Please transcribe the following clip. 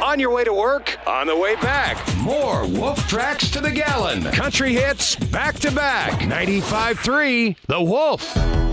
On your way to work, on the way back. More Wolf Tracks to the Gallon. Country hits back to back. 95.3 The Wolf.